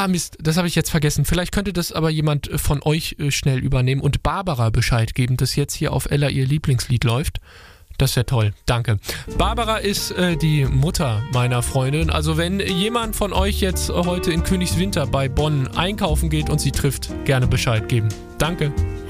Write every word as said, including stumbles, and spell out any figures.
Ah Mist, das habe ich jetzt vergessen. Vielleicht könnte das aber jemand von euch äh, schnell übernehmen und Barbara Bescheid geben, dass jetzt hier auf Ella ihr Lieblingslied läuft. Das wäre toll, danke. Barbara ist äh, die Mutter meiner Freundin. Also wenn jemand von euch jetzt heute in Königswinter bei Bonn einkaufen geht und sie trifft, gerne Bescheid geben. Danke.